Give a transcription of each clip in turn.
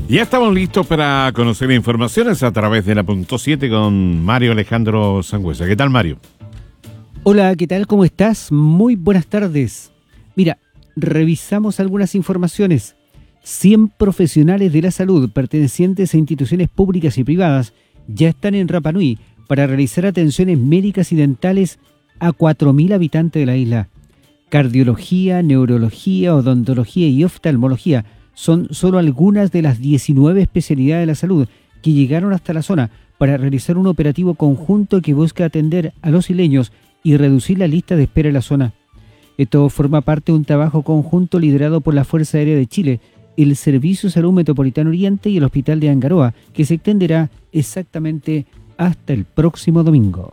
Ya estamos listos para conocer informaciones a través de la punto 7 con Mario Alejandro Sangüesa. ¿Qué tal, Mario? Hola, ¿qué tal? ¿Cómo estás? Muy buenas tardes. Mira, revisamos algunas informaciones. 100 profesionales de la salud pertenecientes a instituciones públicas y privadas ya están en Rapa Nui para realizar atenciones médicas y dentales a 4.000 habitantes de la isla. Cardiología, neurología, odontología y oftalmología son solo algunas de las 19 especialidades de la salud que llegaron hasta la zona para realizar un operativo conjunto que busca atender a los isleños y reducir la lista de espera en la zona. Esto forma parte de un trabajo conjunto liderado por la Fuerza Aérea de Chile, el Servicio de Salud Metropolitano Oriente y el Hospital de Angaroa, que se extenderá exactamente hasta el próximo domingo.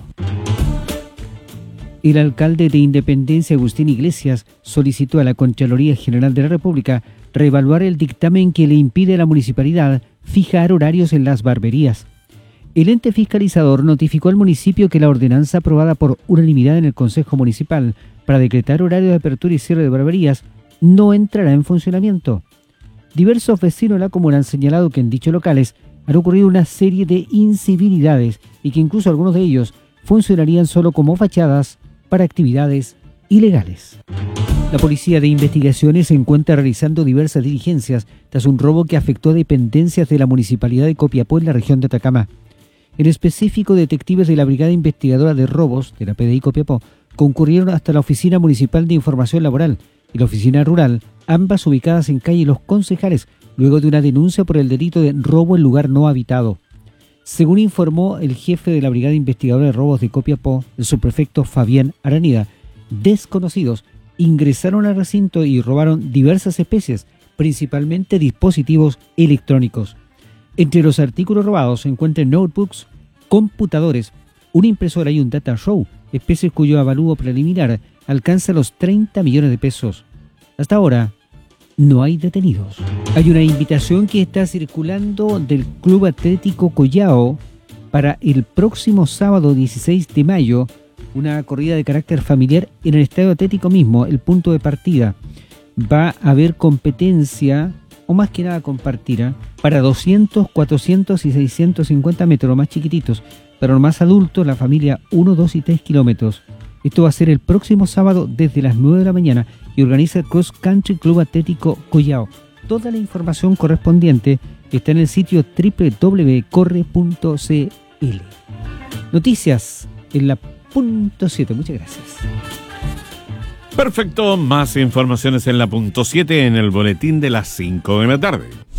El alcalde de Independencia, Agustín Iglesias, solicitó a la Contraloría General de la República reevaluar el dictamen que le impide a la municipalidad fijar horarios en las barberías. El ente fiscalizador notificó al municipio que la ordenanza aprobada por unanimidad en el Consejo Municipal para decretar horario de apertura y cierre de barberías no entrará en funcionamiento. Diversos vecinos de la comuna han señalado que en dichos locales han ocurrido una serie de incivilidades y que incluso algunos de ellos funcionarían solo como fachadas para actividades ilegales. La Policía de Investigaciones se encuentra realizando diversas diligencias tras un robo que afectó a dependencias de la Municipalidad de Copiapó en la región de Atacama. En específico, detectives de la Brigada Investigadora de Robos de la PDI Copiapó concurrieron hasta la Oficina Municipal de Información Laboral y la Oficina Rural, ambas ubicadas en calle Los Concejales, luego de una denuncia por el delito de robo en lugar no habitado. Según informó el jefe de la Brigada Investigadora de Robos de Copiapó, el subprefecto Fabián Araneda, desconocidos ingresaron al recinto y robaron diversas especies, principalmente dispositivos electrónicos. Entre los artículos robados se encuentran notebooks, computadores, una impresora y un data show, especies cuyo avalúo preliminar alcanza los 30 millones de pesos. Hasta ahora, no hay detenidos. Hay una invitación que está circulando del Club Atlético Collao para el próximo sábado 16 de mayo, una corrida de carácter familiar en el Estadio Atlético mismo, el punto de partida. Va a haber competencia, o más que nada compartir, para 200, 400 y 650 metros, los más chiquititos. Para los más adultos, la familia 1, 2 y 3 kilómetros. Esto va a ser el próximo sábado desde las 9 de la mañana y organiza el Cross Country Club Atlético Collao. Toda la información correspondiente está en el sitio www.corre.cl. Noticias en la punto 7. Muchas gracias. Perfecto, más informaciones en la punto 7 en el boletín de las 5 de la tarde.